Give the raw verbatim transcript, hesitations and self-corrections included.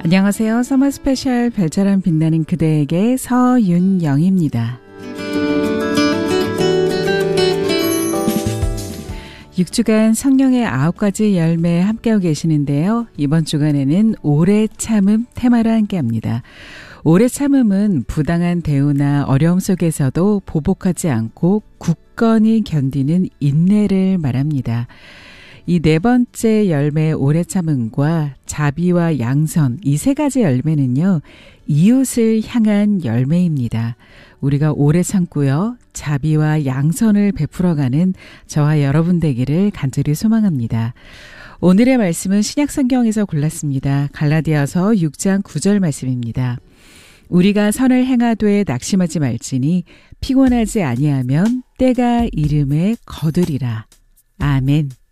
안녕하세요. 서머 스페셜 별처럼 빛나는 그대에게 서윤영입니다. 육 주간 성령의 아홉 가지 열매 함께하고 계시는데요. 이번 주간에는 오래 참음 테마로 함께합니다. 오래 참음은 부당한 대우나 어려움 속에서도 보복하지 않고 굳건히 견디는 인내를 말합니다. 이 네 번째 열매 오래 참음과 자비와 양선, 이 세 가지 열매는요, 이웃을 향한 열매입니다. 우리가 오래 참고요, 자비와 양선을 베풀어가는 저와 여러분 되기를 간절히 소망합니다. 오늘의 말씀은 신약성경에서 골랐습니다. 갈라디아서 육 장 구 절 말씀입니다. 우리가 선을 행하되 낙심하지 말지니 피곤하지 아니하면 때가 이름에 거두리라. 아멘.